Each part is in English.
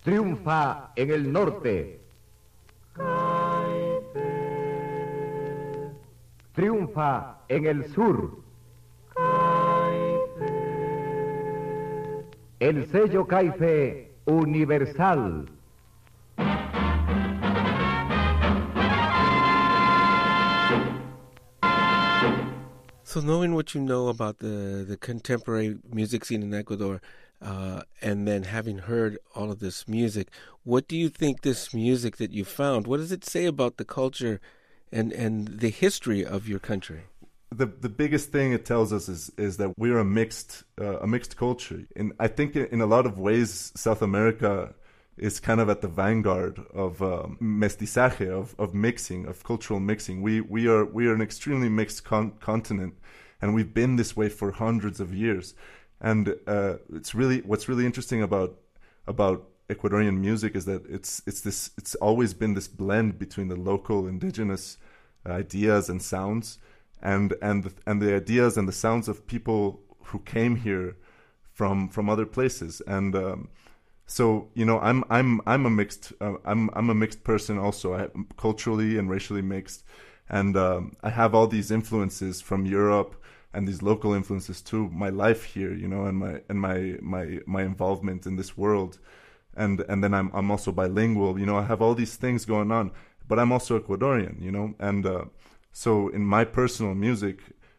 triunfa en el norte. Triunfa en el sur. El sello Caife universal. So knowing what you know about the contemporary music scene in Ecuador, and then having heard all of this music, what do you think this music that you found, what does it say about the culture and the history of your country? The biggest thing it tells us is that we're a mixed culture. And I think in a lot of ways, South America is kind of at the vanguard of mestizaje, of mixing, of cultural mixing. We are an extremely mixed continent, and we've been this way for hundreds of years. And what's really interesting about Ecuadorian music is that it's always been this blend between the local indigenous ideas and sounds and the ideas and the sounds of people who came here from other places. And so, you know, I'm a mixed person also. I'm culturally and racially mixed, and I have all these influences from Europe and these local influences to my life here, you know, and my involvement in this world, and then I'm also bilingual, you know. I have all these things going on, but I'm also Ecuadorian, you know, and so in my personal music,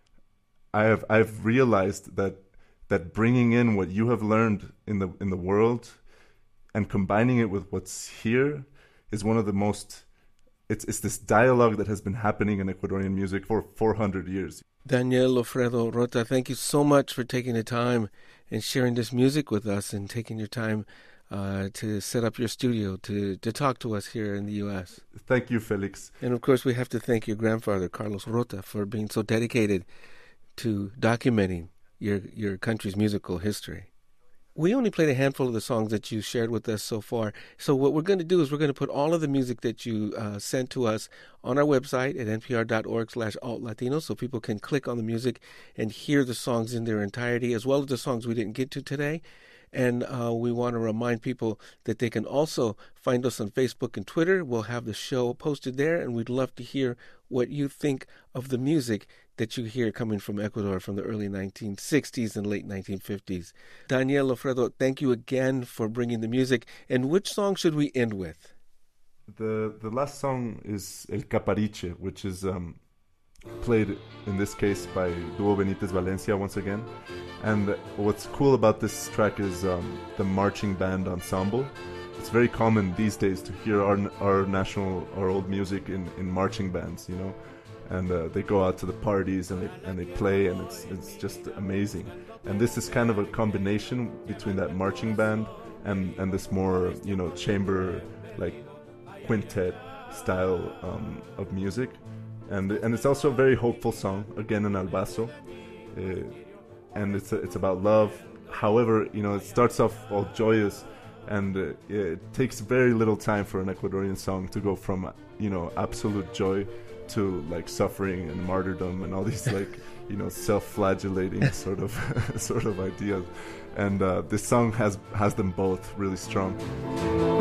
I've realized that bringing in what you have learned in the world and combining it with what's here is one of the most. It's this dialogue that has been happening in Ecuadorian music for 400 years. Daniel Lofredo Rota, thank you so much for taking the time and sharing this music with us and taking your time to set up your studio to talk to us here in the U.S. Thank you, Felix. And of course, we have to thank your grandfather, Carlos Rota, for being so dedicated to documenting your country's musical history. We only played a handful of the songs that you shared with us so far. So what we're going to do is we're going to put all of the music that you sent to us on our website at npr.org/altlatino, so people can click on the music and hear the songs in their entirety, as well as the songs we didn't get to today. And we want to remind people that they can also find us on Facebook and Twitter. We'll have the show posted there, and we'd love to hear what you think of the music that you hear coming from Ecuador from the early 1960s and late 1950s. Daniel Lofredo, thank you again for bringing the music. And which song should we end with? The last song is El Capariche, which is played in this case by Duo Benitez Valencia once again. And what's cool about this track is the marching band ensemble. It's very common these days to hear our old music in marching bands, you know. And they go out to the parties and they play, and it's just amazing. And this is kind of a combination between that marching band and this more, you know, chamber, like quintet style of music. And it's also a very hopeful song, again in Albazo, and it's about love. However, you know, it starts off all joyous, and it takes very little time for an Ecuadorian song to go from, you know, absolute joy to like suffering and martyrdom and all these like, you know, self-flagellating sort of ideas. And this song has them both really strong.